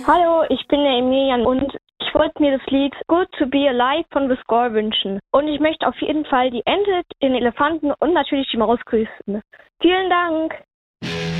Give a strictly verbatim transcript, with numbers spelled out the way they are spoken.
Hallo, ich bin der Emilian und ich wollte mir das Lied Good to Be Alive von The Score wünschen. Und ich möchte auf jeden Fall die Ente, den Elefanten und natürlich die Maus grüßen. Vielen Dank!